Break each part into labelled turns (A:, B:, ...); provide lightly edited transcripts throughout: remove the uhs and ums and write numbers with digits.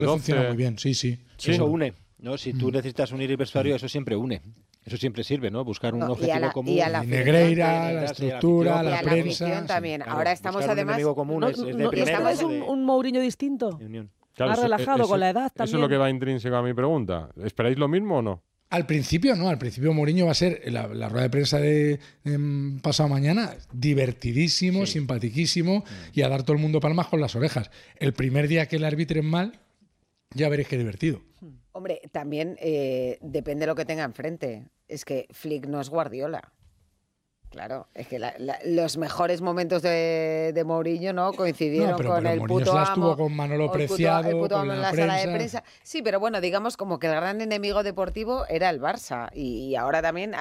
A: Funciona muy bien, sí.
B: Eso une, ¿no? Si tú necesitas unir el vestuario, eso siempre une. Eso siempre sirve, ¿no? Buscar un objetivo común.
C: Y a la
A: Negreira, la estructura, la prensa.
C: La también.
B: Claro,
C: ahora estamos además...
D: ¿Es un Mourinho distinto?
E: Claro,
D: más relajado con la edad también.
E: Eso es lo que va intrínseco a mi pregunta. ¿Esperáis lo mismo o no?
A: Al principio no, al principio Mourinho va a ser la rueda de prensa de pasado mañana divertidísimo, simpatiquísimo y a dar todo el mundo palmas con las orejas. El primer día que le arbitren mal, ya veréis qué divertido.
C: Hombre, también depende de lo que tenga enfrente. Es que Flick no es Guardiola. Claro, es que los mejores momentos de Mourinho, ¿no? Coincidieron con el
A: Mourinho
C: puto
A: se la
C: amo.
A: Estuvo con Manolo Preciado,
C: el puto
A: con
C: amo en la sala de prensa. Sí, pero bueno, digamos como que el gran enemigo deportivo era el Barça. Y ahora también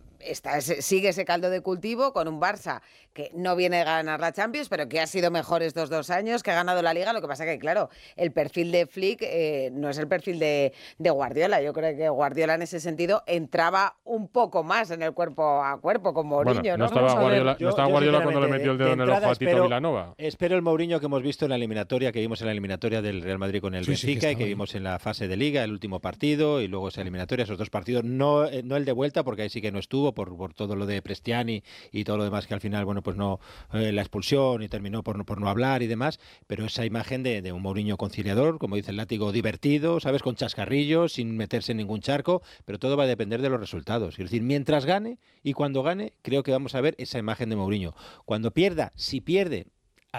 C: sigue ese caldo de cultivo con un Barça que no viene a ganar la Champions, pero que ha sido mejor estos 2 años, que ha ganado la Liga. Lo que pasa que, claro, el perfil de Flick no es el perfil de Guardiola. Yo creo que Guardiola en ese sentido entraba un poco más en el cuerpo a cuerpo con Mourinho.
E: Bueno, no estaba Guardiola cuando le metió el dedo en el ojo a Tito Vilanova.
B: Espero el Mourinho que hemos visto en la eliminatoria, que vimos en la eliminatoria del Real Madrid con el Benfica y que vimos en la fase de Liga, el último partido, y luego esa eliminatoria, esos 2 partidos, no el de vuelta, porque ahí sí que no estuvo, por todo lo de Prestiani y todo lo demás que al final, bueno, pues no, la expulsión y terminó por no hablar y demás, pero esa imagen de un Mourinho conciliador, como dice el Látigo, divertido, ¿sabes? Con chascarrillos, sin meterse en ningún charco, pero todo va a depender de los resultados. Es decir, mientras gane y cuando gane, creo que vamos a ver esa imagen de Mourinho. Cuando pierda, si pierde,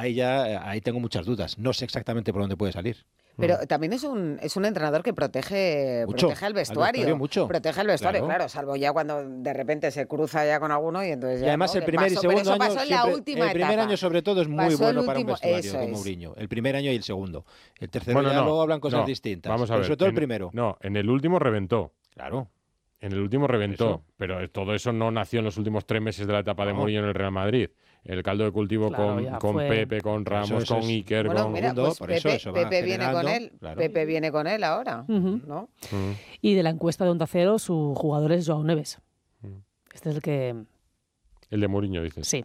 B: ahí tengo muchas dudas. No sé exactamente por dónde puede salir.
C: Pero también es un entrenador que protege el vestuario. Protege el vestuario, claro, salvo ya cuando de repente se cruza ya con alguno y entonces ya.
B: Y además el primer y segundo año.
C: Pasó en la última
B: el primer año, sobre todo, es muy bueno para un vestuario con
C: es.
B: Mourinho. El primer año y el segundo. El tercero luego hablan cosas distintas.
E: Vamos a ver.
B: Sobre todo el primero.
E: No, en el último reventó.
B: Claro.
E: En el último reventó, pero todo eso no nació en los últimos 3 meses de la etapa de Mourinho en el Real Madrid. El caldo de cultivo con Pepe, con Ramos, con Iker,
C: bueno,
E: con...
C: Mira, pues Pepe viene con él. Claro. Pepe viene con él ahora, ¿no?
D: Y de la encuesta de Onda Cero, su jugador es Joao Neves. Este es el que...
E: El de Mourinho, dices.
D: Sí.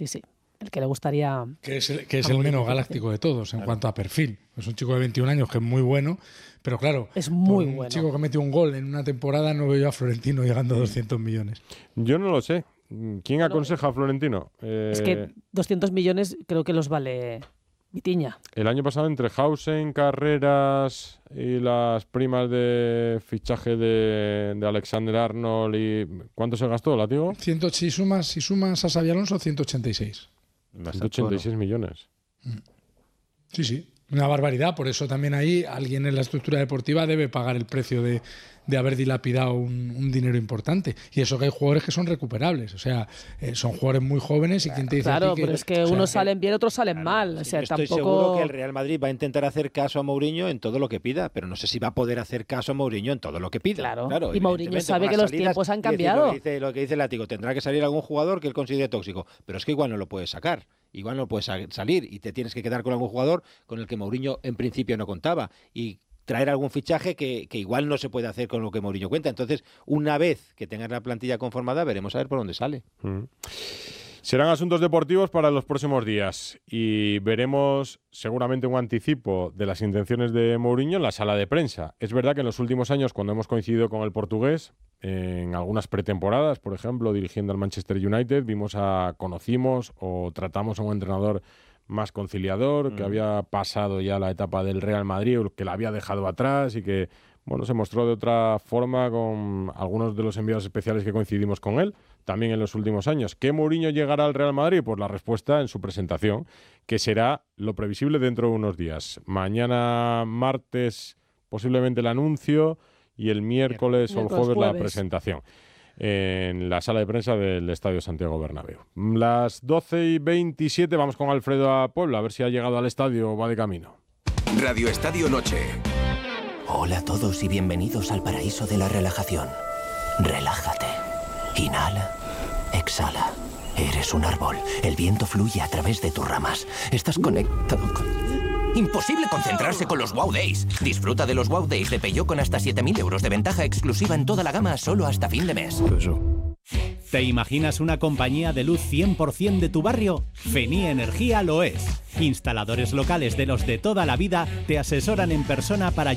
D: El que le gustaría...
A: Que es el menos galáctico de todos en cuanto a perfil. Es un chico de 21 años que es muy bueno, pero claro,
D: es muy
A: un
D: bueno.
A: Chico que metió un gol en una temporada, no veo yo a Florentino llegando a 200 millones.
E: Yo no lo sé. ¿Quién aconseja a Florentino?
D: Es que 200 millones creo que los vale Vitiña.
E: El año pasado, entre Hausen, Carreras y las primas de fichaje de Alexander Arnold, y ¿cuánto se gastó, Látigo?
A: Si sumas a Xabi Alonso, 186.
E: 186 millones.
A: Sí. Una barbaridad. Por eso también ahí alguien en la estructura deportiva debe pagar el precio de haber dilapidado un dinero importante. Y eso que hay jugadores que son recuperables. O sea, son jugadores muy jóvenes y quien te dice
D: Claro, pero es que unos salen bien, otros salen mal. O sea,
B: estoy seguro que el Real Madrid va a intentar hacer caso a Mourinho en todo lo que pida, pero no sé si va a poder hacer caso a Mourinho en todo lo que pida.
D: Claro. Y Mourinho sabe que los tiempos han cambiado.
B: Lo que dice el Látigo, tendrá que salir algún jugador que él considere tóxico, pero es que igual no lo puedes sacar. Igual no puedes salir y te tienes que quedar con algún jugador con el que Mourinho en principio no contaba y traer algún fichaje que igual no se puede hacer con lo que Mourinho cuenta. Entonces, una vez que tengas la plantilla conformada, veremos a ver por dónde sale.
E: Serán asuntos deportivos para los próximos días y veremos seguramente un anticipo de las intenciones de Mourinho en la sala de prensa. Es verdad que en los últimos años, cuando hemos coincidido con el portugués, en algunas pretemporadas, por ejemplo, dirigiendo al Manchester United, conocimos o tratamos a un entrenador más conciliador, que había pasado ya la etapa del Real Madrid, que la había dejado atrás y que se mostró de otra forma con algunos de los enviados especiales que coincidimos con él, también en los últimos años. ¿Qué Mourinho llegará al Real Madrid? Pues la respuesta en su presentación, que será lo previsible dentro de unos días. Mañana martes posiblemente el anuncio y el miércoles o el jueves la presentación en la sala de prensa del Estadio Santiago Bernabéu. Las 12:27, vamos con Alfredo a Puebla, a ver si ha llegado al estadio o va de camino.
F: Radio Estadio Noche.
G: Hola a todos y bienvenidos al paraíso de la relajación. Relájate. Inhala. Exhala. Eres un árbol. El viento fluye a través de tus ramas. Estás conectado con... Imposible concentrarse con los Wow Days. Disfruta de los Wow Days de Peugeot con hasta 7.000 euros de ventaja exclusiva en toda la gama solo hasta fin de mes.
H: ¿Te imaginas una compañía de luz 100% de tu barrio? Feni Energía lo es. Instaladores locales de los de toda la vida te asesoran en persona para